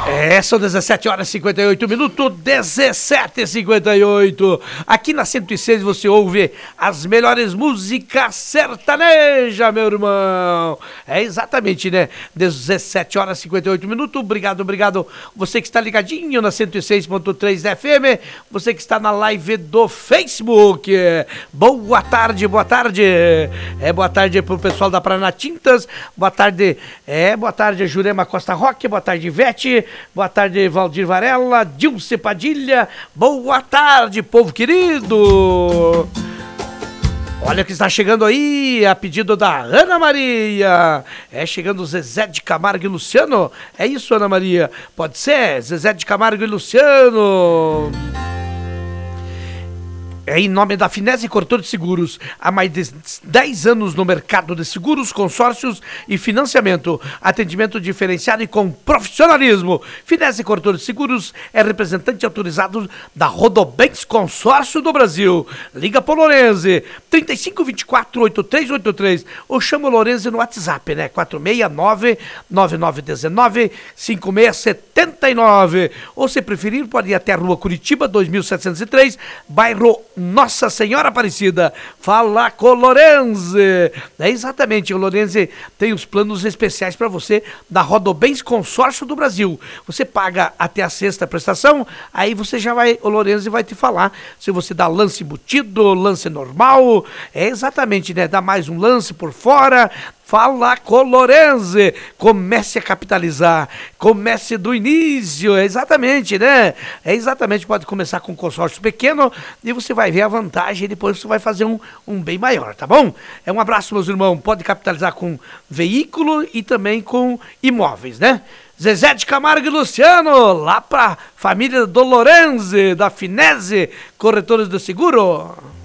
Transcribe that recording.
São 17 horas e 58 minutos, 17h58. Aqui na 106 você ouve as melhores músicas sertaneja, meu irmão. É exatamente, né? 17 horas e 58 minutos. Obrigado. Você que está ligadinho na 106.3 FM, você que está na live do Facebook. Boa tarde. Boa tarde pro pessoal da Prana Tintas. Boa tarde, Jurema Costa Roque. Boa tarde, Ivete. Boa tarde, Valdir Varela, Dilce Padilha. Boa tarde, povo querido. Olha que está chegando aí, a pedido da Ana Maria. Chegando Zezé de Camargo e Luciano. É isso, Ana Maria? Pode ser? Zezé de Camargo e Luciano. Em nome da Finese Corretora de Seguros, há mais de 10 anos no mercado de seguros, consórcios e financiamento. Atendimento diferenciado e com profissionalismo. Finese Corretora de Seguros é representante autorizado da Rodobens Consórcio do Brasil. Liga para o Lorenzi, 3524-8383, ou chama o Lorenzi no WhatsApp, né? 469-9919-5679. Ou se preferir, pode ir até a Rua Curitiba, 2703, bairro Nossa Senhora Aparecida. Fala com o Lorenzi. Exatamente, o Lorenzi tem os planos especiais para você da Rodobens Consórcio do Brasil. Você paga até a sexta prestação, aí você já vai, o Lorenzi vai te falar se você dá lance embutido, lance normal. Exatamente, né? Dá mais um lance por fora. Fala com o Lorenzi, comece a capitalizar, comece do início, exatamente, né? Exatamente, pode começar com um consórcio pequeno e você vai ver a vantagem e depois você vai fazer um bem maior, tá bom? Um abraço, meus irmãos, pode capitalizar com veículo e também com imóveis, né? Zezé de Camargo e Luciano, lá pra família do Lorenzi, da Finese Corretores de Seguro.